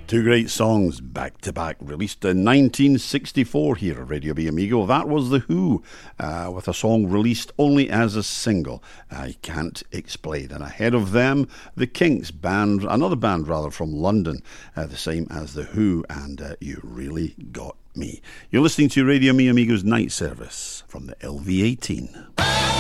Two great songs back to back, released in 1964 here at Radio B Amigo. That was The Who, with a song released only as a single, I Can't Explain. And ahead of them, the Kinks band, another band rather from London, the same as The Who, and You Really Got Me. You're listening to Radio Me Amigo's Night Service from the LV18.